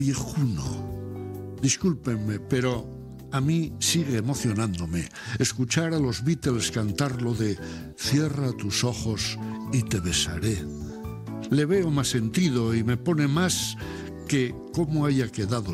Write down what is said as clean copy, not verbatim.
viejuno. Discúlpenme, pero a mí sigue emocionándome escuchar a los Beatles cantar lo de «Cierra tus ojos y te besaré». Le veo más sentido y me pone más que cómo haya quedado